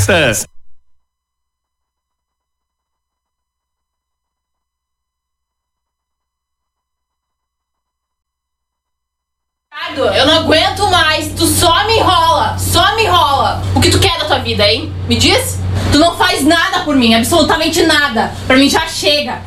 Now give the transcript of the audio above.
Access. Eu não aguento mais, tu só me enrola. O que tu quer da tua vida, hein? Me diz? Tu não faz nada por mim, absolutamente nada. Pra mim já chega.